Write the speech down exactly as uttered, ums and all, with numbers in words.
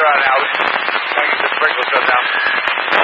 run out. Trying to get the sprinkler shut down.